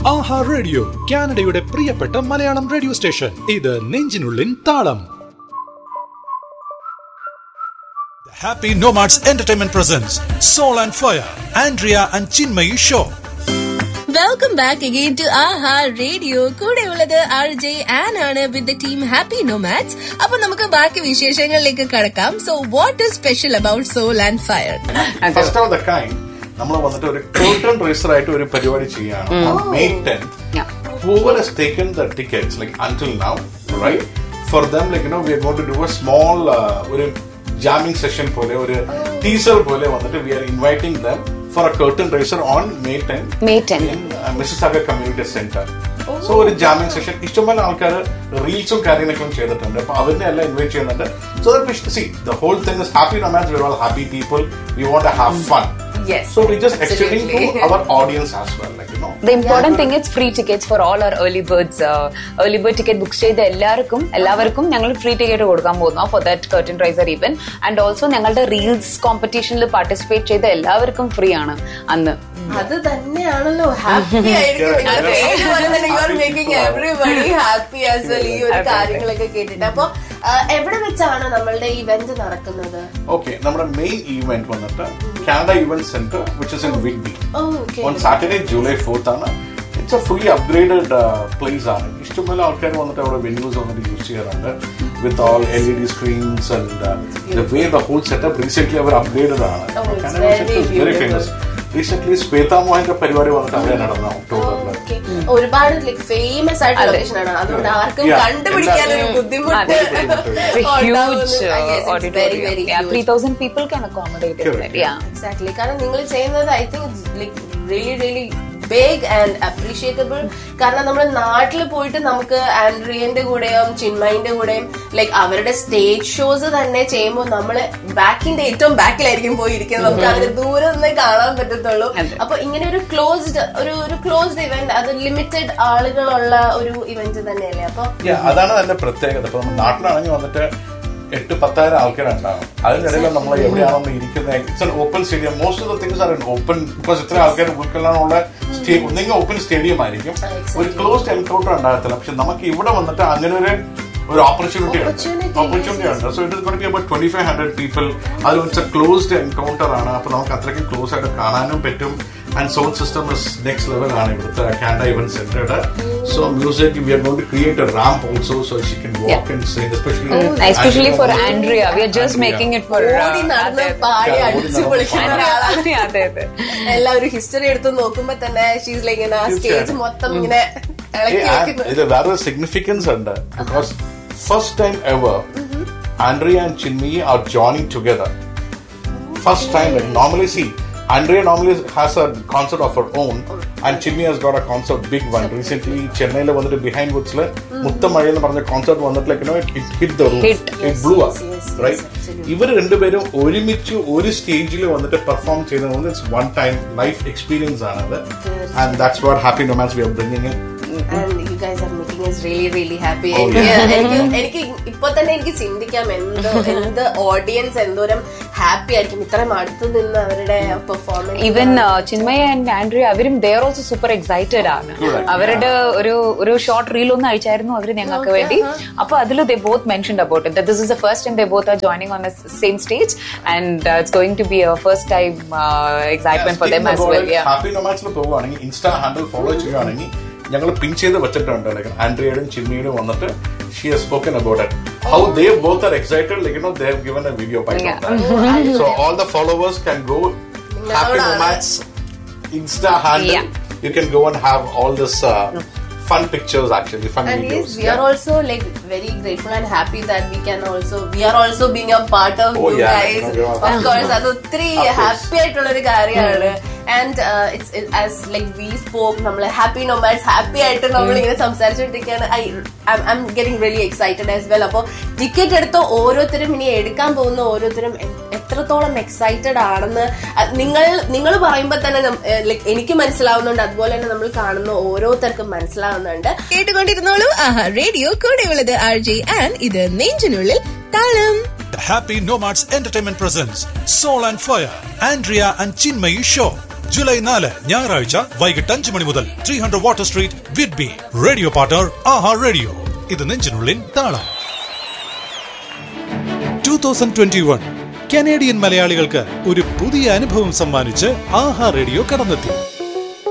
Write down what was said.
ആഹാ radio, കാനഡയുടെ പ്രിയപ്പെട്ട Malayalam radio station. ഇത് നെഞ്ചിനുള്ളിൻ താളം. Happy Nomads Entertainment presents Soul and Fire, Andrea and Chinmayi Show. Welcome back again to Aha Radio. കൂടെ ഉള്ളത് RJ Ann ആണ് with the team Happy Nomads. അപ്പോൾ നമുക്ക് ബാക്കി വിശേഷങ്ങളിലേക്ക് കടക്കാം. So what is special about Soul and Fire? First of the kind, നമ്മൾ വന്നിട്ട് ഒരു curtain raiser ആയിട്ട് ഒരു പരിപാടി ചെയ്യാണ്. May 10th. Whoever has taken the tickets like until now, right? For them, like we are going to do a small ഒരു jamming session പോലെ ഒരു teaser പോലെ വന്നിട്ട് we are inviting them for a curtain raiser on May 10 in Mississauga Community Center. So ഒരു jamming session ഇഷ്ടംപോലെ ആൾക്കാർ റീൽസും കാര്യങ്ങളൊക്കെ ചെയ്തിട്ടുണ്ട്. അപ്പൊ അവരെ എല്ലാം ഇൻവൈറ്റ് ചെയ്യുന്നുണ്ട്. So that we see the whole thing is happy nomads. We are all happy people. We want to have fun. Yes. So we just extending to our audience as well, like The important thing is free tickets for all our early birds. Early bird ticket book ചെയ്ത എല്ലാവർക്കും ഞങ്ങൾ free ticket കൊടുക്കാൻ പോകുന്നു for that curtain raiser event. And also ഞങ്ങളുടെ reels കോമ്പറ്റീഷനിൽ participate ചെയ്ത എല്ലാവർക്കും free ആണ് അന്ന്. അത് തന്നെയാണല്ലോ ഹാപ്പി ആയിരിക്കും. എവറിബഡി ഹാപ്പി ആസ് വെൽ ഈ ഒരു കാര്യങ്ങളൊക്കെ കേട്ടിട്ട്. അപ്പൊ എവിടെ വെച്ചാണ് നമ്മളുടെ ഇവന്റ് നടക്കുന്നത്? Okay, നമ്മുടെ മെയിൻ ഇവന്റ് വന്നിട്ട് Canada event centre which is in Whitby. On Saturday, July 4th ആണ്. It's a fully upgraded place ആണ്. ഇഷ്ടംപോലെ ആൾക്കാർ വന്നിട്ട് അവിടെ വെന്യൂസ് വന്നിട്ട് യൂസ് ചെയ്യാറുണ്ട് with all LED screens and the way the whole setup recently our upgraded ആണ്. Very famous. Recently Shweta മോഹന്റെ പരിപാടി വന്നിട്ട് അവിടെ നടന്ന ഒക്ടോബറിൽ. ഒരുപാട് ഫേമസ് ആയിട്ടുള്ള ലൊക്കേഷൻ ആണ്. അതുകൊണ്ട് ആർക്കും കണ്ടുപിടിക്കാൻ ഒരു ബുദ്ധിമുട്ട്. Huge auditorium. 3,000 people can accommodate it. Yeah, exactly. കാരണം നിങ്ങൾ ചെയ്യുന്നത് I think like really big and appreciable. കാരണം നമ്മൾ നാട്ടിൽ പോയിട്ട് നമുക്ക് ആൻഡ്രിയന്റെ കൂടെയും ചിന്മയിന്റെ കൂടെയും ലൈക്ക് അവരുടെ സ്റ്റേജ് ഷോസ് തന്നെ ചെയ്യുമ്പോൾ നമ്മള് ബാക്കിന്റെ ഏറ്റവും ബാക്കിലായിരിക്കും പോയിരിക്കുന്നത്. നമുക്ക് അവര് ദൂരെ നിന്ന് കാണാൻ പറ്റത്തുള്ളൂ. അപ്പൊ ഇങ്ങനെ ഒരു ക്ലോസ്ഡ് ഇവന്റ്, അത് ലിമിറ്റഡ് ആളുകളുള്ള ഒരു ഇവന്റ് തന്നെയല്ലേ? അപ്പൊ അതാണ് അതിന്റെ പ്രത്യേകത. ഇപ്പൊ നാട്ടിലാണെങ്കിൽ വന്നിട്ട് 8,000-10,000 ആൾക്കാരുണ്ടാവും. അതിനിടയിൽ നമ്മൾ എവിടെയാണോ ഇരിക്കുന്നത്, it's an open stadium. Most of the things are open because ഇത്ര ആൾക്കാർ ഉൾക്കൊള്ളാനുള്ള ഒന്നെങ്കിൽ ഓപ്പൺ സ്റ്റേഡിയം ആയിരിക്കും, ഒരു ക്ലോസ്ഡ് എൻകൗണ്ടർ ഉണ്ടാകത്തില്ല. പക്ഷെ നമുക്ക് ഇവിടെ വന്നിട്ട് അങ്ങനെ ഒരു ഓപ്പർച്യൂണിറ്റി ഉണ്ട്. So it is going to B about 2,500 people. അത് ഇറ്റ്സ് എ ക്ലോസ്ഡ് എൻകൗണ്ടർ ആണ്. അപ്പൊ നമുക്ക് അത്രയ്ക്ക് ക്ലോസ് ആയിട്ട് കാണാനും പറ്റും. And sound system is next level ആണ് ഇവിടുത്തെ Canada Event Center'ടെ. So music, we are going to create a ramp also so she can walk and sing, especially for Andrea. We are just making it for ഓടി നടന്ന് പാടി അടിച്ചു പൊളിക്കുന്ന ഒരാളാണ്. എല്ലാവരും history എടുത്ത് നോക്കുമ്പോ തന്നെ ഷീസ് ലൈക്ക് ഇങ്ങനെ ആ സ്റ്റേജ് മൊത്തം ഇങ്ങനെ ഇളക്കി വെക്കുന്നു. ഇത് വേറെ സിഗ്നിഫിക്കൻസ് ഉണ്ട് because first time ever Andrea and Chinmayi are joining together. First time, like normally see Andrea normally has a concert of her own and Chinmayi has got a concert, big one. Recently Chennai'le vandu behind woods la Muttamazhi ennu paranja concert vandu like it hit the roof. It blew up, right? Ivar rendu perum orimichu oru stage il vandu perform cheynadu, it's one time life experience another, and that's what Happy Nomads we are bringing in. And you guys are making us really happy. എനിക്ക് ഇപ്പൊ തന്നെ എനിക്ക് ചിന്തിക്കാം എന്ത് audience എന്തോരം happy ആയിരിക്കും ഇത്രയും അടുത്ത് നിന്ന് അവരുടെ performance. Even Chinmaya and Andrea അവരും they are also super excited ആണ്. അവരുടെ ഒരു ഷോർട്ട് റീൽ ഒന്ന് അയച്ചായിരുന്നു അവര് ഞങ്ങൾക്ക് വേണ്ടി. അപ്പൊ അതിൽ ദേ both mentioned about it. This is the first time they both are joining on the same stage and it's going to B A first time excitement for them as well. Happy നൊമാഡ്സിൽ പോവുകയാണെങ്കിൽ insta handle follow ചെയ്യുകയാണെങ്കിൽ ഞങ്ങൾ പിൻ ചെയ്ത് വെച്ചിട്ടുണ്ട്. Like ആൻഡ്രിയയുടെയും ചിന്മയിലും വന്നിട്ട് she has spoken about it, how they both are excited, like they have given a video by that. So all the followers can go Happy Nomads Insta handle. You can go and have all this fun pictures, actually fun and videos. Yes, we are also like very grateful and happy that we are also being a part of you guys. Of course adu three happy aayittulla oru karyana. And it's as like we spoke, nammal Happy Nomads happy aayittu nammal ingane samsarichittikkana. I'm getting really excited as well. Appo ticket edutho ഓരോരുത്തരും ഇനി എടുക്കാൻ പോകുന്ന ഓരോരുത്തരും എത്രത്തോളം excited ആണെന്ന് നിങ്ങൾ പറയുമ്പോൾ തന്നെ എനിക്ക് മനസ്സിലാവുന്നുണ്ട്. അതുപോലെ തന്നെ നമ്മൾ കാണുന്ന ഓരോരുത്തർക്കും മനസ്സിലാവുന്നുണ്ട്. കേട്ടുകൊണ്ടിരുന്നോളൂ ആഹാ റേഡിയോ. കൂടെയുള്ളത് RJ Ann. ഇത് നെഞ്ചിനുള്ളിൽ താളം. The Happy Nomads Entertainment presents Soul and Fire, Andrea and Chinmayi Show. July 4 ഞായറാഴ്ച വൈകിട്ട് 5 മണി മുതൽ 300 water street Whidbey. Radio partner ആഹാ റേഡിയോ. ഇത് നെഞ്ചിനുള്ളിൽ താളം. 2021 കനേഡിയൻ മലയാളികൾക്ക് ഒരു പുതിയ അനുഭവം സമ്മാനിച്ച് ആഹാ റേഡിയോ കടന്നെത്തി.